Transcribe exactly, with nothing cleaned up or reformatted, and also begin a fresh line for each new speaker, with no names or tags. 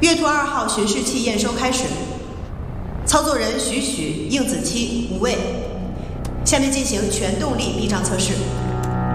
月兔二号巡视器验收开始。操作人许许、应子期、五位。下面进行全动力避障测试。